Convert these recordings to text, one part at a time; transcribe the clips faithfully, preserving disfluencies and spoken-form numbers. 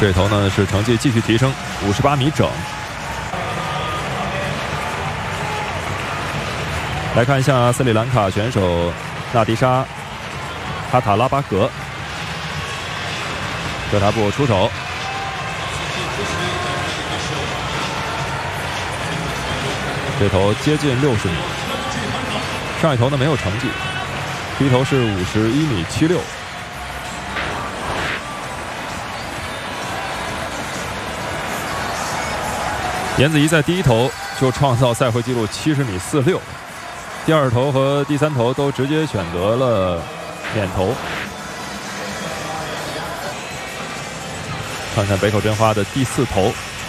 这头呢是成绩继续提升，五十八米整。来看一下斯里兰卡选手纳迪莎·哈塔拉巴格，这台步出手，这头接近六十米，上一头呢没有成绩，第一头是五十一米七六。颜子怡在第一头就创造赛会纪录七十米四六，第二头和第三头都直接选择了免投。看看北口真花的第四头，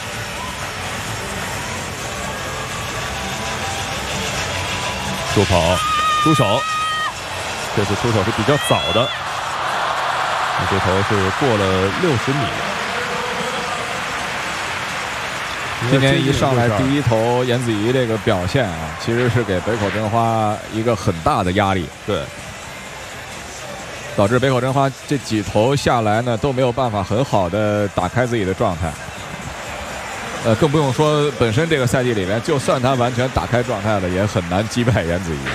助跑出手，这次出手是比较早的，这头是过了六十米。 今年一上来第一头颜子怡这个表现啊，其实是给北口真花一个很大的压力， 对， 导致北口真花这几头下来呢都没有办法很好的打开自己的状态。呃，更不用说本身这个赛季里面，就算他完全打开状态了，也很难击败颜子怡。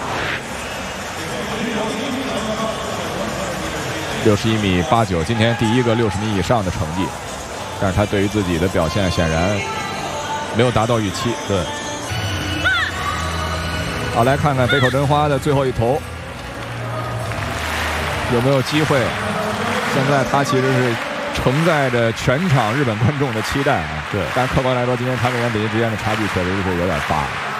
六十一米八九，今天第一个六十米以上的成绩，但是他对于自己的表现显然没有达到预期。 对， 好，来看看北口真花的最后一头有没有机会。现在他其实是承载着全场日本观众的期待啊。 对， 但客观来说，今天他跟颜子怡之间的差距确实是有点大。